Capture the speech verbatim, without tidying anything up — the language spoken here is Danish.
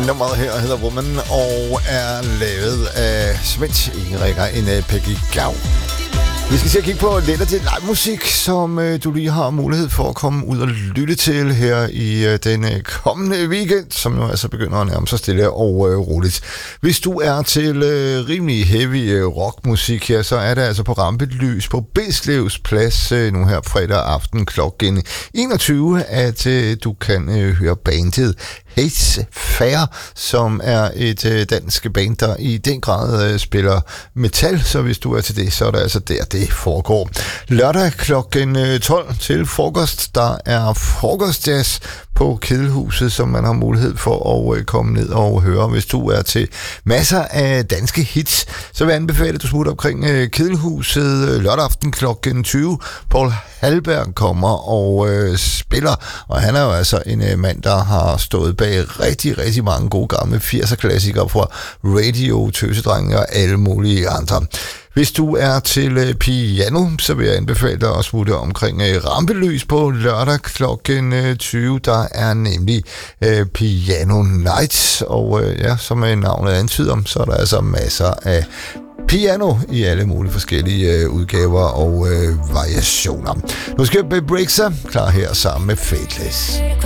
Nummeret her hedder Woman og er lavet af svensk indrikker en Peggy Gau. Vi skal se at kigge på lidt af det live musik, som øh, du lige har mulighed for at komme ud og lytte til her i øh, den øh, kommende weekend, som nu altså begynder at nærme sig stille og øh, roligt. Hvis du er til øh, rimelig heavy øh, rockmusik her, så er det altså på Rampelys på Bislevs Plads øh, nu her fredag aften klokken enogtyve, at øh, du kan øh, høre bandet Hates Fair, som er et øh, dansk band, der i den grad øh, spiller metal, så hvis du er til det, så er det altså der, det foregår. Lørdag klokken tolv til frokost, der er frokostjazz på Kedelhuset, som man har mulighed for at komme ned og høre. Hvis du er til masser af danske hits, så vil jeg anbefale, at du smutter omkring Kedelhuset lørdag aften klokken tyve. Paul Halberg kommer og øh, spiller, og han er jo altså en øh, mand, der har stået bag rigtig, rigtig mange gode gamle firser-klassikere fra Radio, Tøsedrenge og alle mulige andre. Hvis du er til øh, piano, så vil jeg anbefale dig at smutte omkring øh, Rampelys på lørdag klokken øh, tyve. Der er nemlig øh, Piano Nights, og øh, ja, som øh, navnet antyder, så er der altså masser af piano i alle mulige forskellige øh, udgaver og øh, variationer. Nu skal Babe Rexha klar her sammen med Faithless.